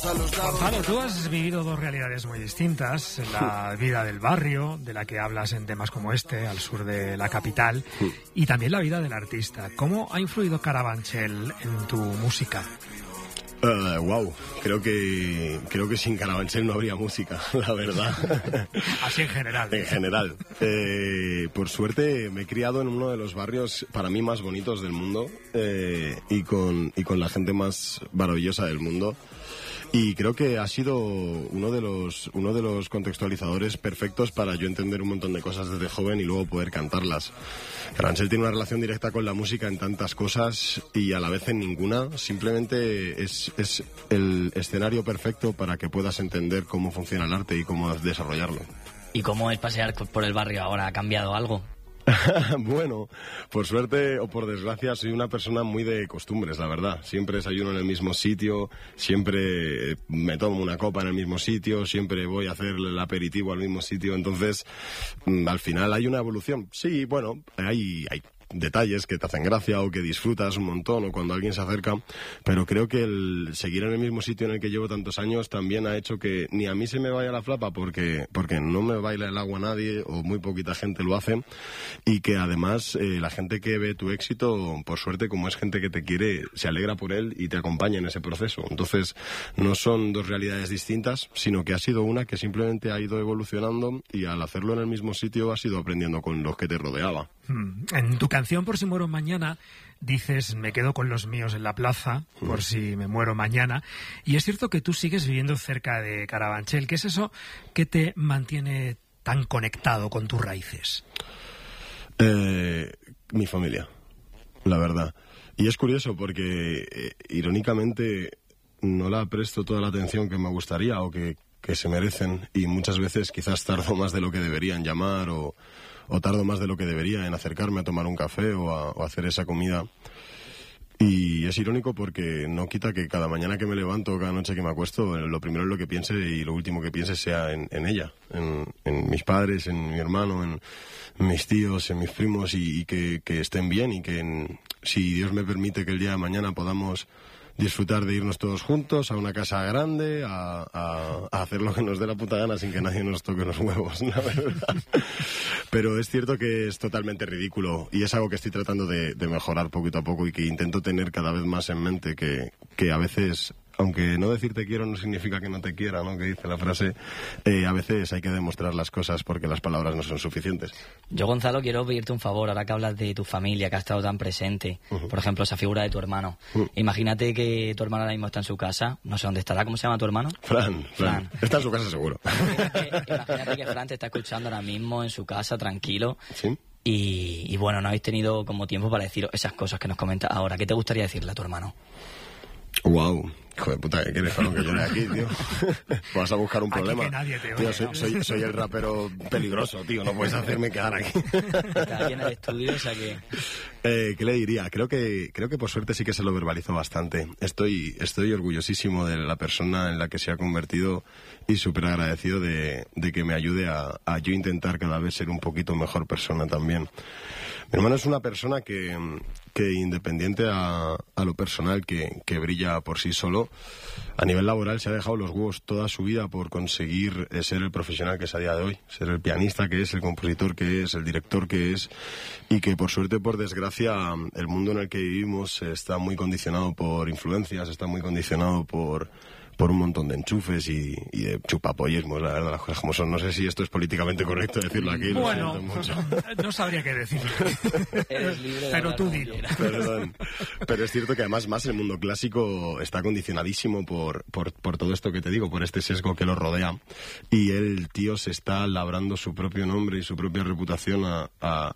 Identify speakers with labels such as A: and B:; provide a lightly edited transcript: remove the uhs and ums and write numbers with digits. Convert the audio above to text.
A: Gonzalo, tú has vivido dos realidades muy distintas, la vida del barrio, de la que hablas en temas como este, al sur de la capital, y también la vida del artista. ¿Cómo ha influido Carabanchel en tu música?
B: Wow, creo que sin Carabanchel no habría música, la verdad.
A: Así en general.
B: En general. Por suerte me he criado en uno de los barrios para mí más bonitos del mundo, y con la gente más maravillosa del mundo. Y creo que ha sido uno de los contextualizadores perfectos para yo entender un montón de cosas desde joven y luego poder cantarlas. Carabanchel tiene una relación directa con la música en tantas cosas y a la vez en ninguna. Simplemente es el escenario perfecto para que puedas entender cómo funciona el arte y cómo desarrollarlo.
C: ¿Y cómo es pasear por el barrio ahora? ¿Ha cambiado algo?
B: Bueno, por suerte o por desgracia soy una persona muy de costumbres, la verdad. Siempre desayuno en el mismo sitio, siempre me tomo una copa en el mismo sitio, siempre voy a hacer el aperitivo al mismo sitio. Entonces, al final hay una evolución. Sí, bueno, hay detalles que te hacen gracia o que disfrutas un montón o cuando alguien se acerca, pero creo que el seguir en el mismo sitio en el que llevo tantos años también ha hecho que ni a mí se me vaya la flapa porque no me baila el agua nadie o muy poquita gente lo hace, y que además la gente que ve tu éxito, por suerte, como es gente que te quiere, se alegra por él y te acompaña en ese proceso. Entonces no son dos realidades distintas, sino que ha sido una que simplemente ha ido evolucionando y al hacerlo en el mismo sitio has ido aprendiendo con los que te rodeaba.
A: En tu canción Por si muero mañana dices: me quedo con los míos en la plaza por si me muero mañana, y es cierto que tú sigues viviendo cerca de Carabanchel. ¿Qué es eso que te mantiene tan conectado con tus raíces?
B: Mi familia, la verdad. Y es curioso porque irónicamente no la presto toda la atención que me gustaría o que se merecen, y muchas veces quizás tardo más de lo que debería en llamar o tardo más de lo que debería en acercarme a tomar un café o a hacer esa comida. Y es irónico porque no quita que cada mañana que me levanto, cada noche que me acuesto, lo primero en lo que piense y lo último que piense sea en ella, en mis padres, en mi hermano, en mis tíos, en mis primos, y que estén bien, y que si Dios me permite que el día de mañana podamos disfrutar de irnos todos juntos a una casa grande, a hacer lo que nos dé la puta gana sin que nadie nos toque los huevos, la verdad. Pero es cierto que es totalmente ridículo y es algo que estoy tratando de mejorar poquito a poco y que intento tener cada vez más en mente, que a veces, aunque no decir te quiero no significa que no te quiera, ¿no?, que dice la frase, a veces hay que demostrar las cosas porque las palabras no son suficientes.
C: Yo, Gonzalo, quiero pedirte un favor, ahora que hablas de tu familia, que ha estado tan presente, por ejemplo, esa figura de tu hermano. Imagínate que tu hermano ahora mismo está en su casa, no sé dónde estará, ¿cómo se llama tu hermano?
B: Fran. Está en su casa seguro.
C: Imagínate que Fran te está escuchando ahora mismo en su casa, tranquilo.
B: ¿Sí?
C: Y bueno, no habéis tenido como tiempo para decir esas cosas que nos comentas ahora. ¿Qué te gustaría decirle a tu hermano?
B: Wow, hijo de puta, ¿qué quieres con que llore aquí, tío? Vas a buscar un problema.
A: Aquí que nadie te
B: tío,
A: oye,
B: soy el rapero peligroso, tío, no puedes hacerme quedar aquí.
C: Está aquí en el estudio, o sea que...
B: ¿Qué le diría? Creo que por suerte sí que se lo verbalizó bastante. Estoy orgullosísimo de la persona en la que se ha convertido y súper agradecido de que me ayude a yo intentar cada vez ser un poquito mejor persona también. Mi hermano es una persona que independiente a lo personal, que brilla por sí solo, a nivel laboral se ha dejado los huevos toda su vida por conseguir ser el profesional que es a día de hoy, ser el pianista que es, el compositor que es, el director que es, y que por suerte o por desgracia el mundo en el que vivimos está muy condicionado por influencias, está muy condicionado por un montón de enchufes y de chupapollismos, la verdad, las cosas como son. No sé si esto es políticamente correcto decirlo aquí.
A: Bueno, no sabría qué decir. Pero tú dilo.
B: Perdón. Pero es cierto que además más el mundo clásico está condicionadísimo por todo esto que te digo, por este sesgo que lo rodea. Y el tío se está labrando su propio nombre y su propia reputación a